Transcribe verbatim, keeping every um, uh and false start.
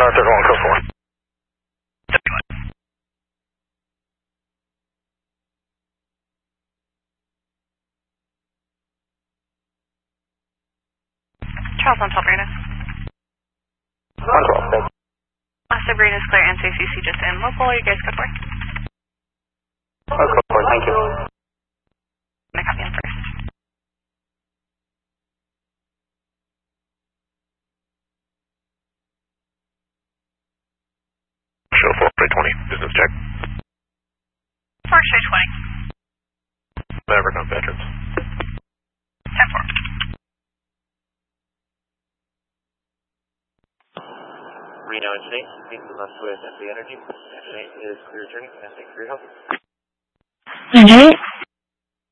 uh, Circle one, Code four. Charles on Sabrina. one twelve, thanks. Uh, Sabrina's clear and C C C just in. What pole are you guys good for? Oh, Code four, thank you. I'm gonna copy in first. Show four, three twenty, business check. four three twenty. Maverick on veterans. ten four. Reno Engineering, speaking left with S A Energy. Engineering is clear journey. Can I take your help? Engineering?